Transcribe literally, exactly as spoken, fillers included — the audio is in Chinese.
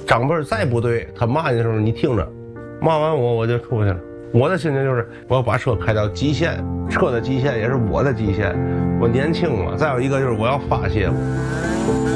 长辈再不对，他骂你的时候你听着，骂完我我就出去了。我的心情就是我要把车开到极限，车的极限也是我的极限。我年轻嘛，再有一个就是我要发泄。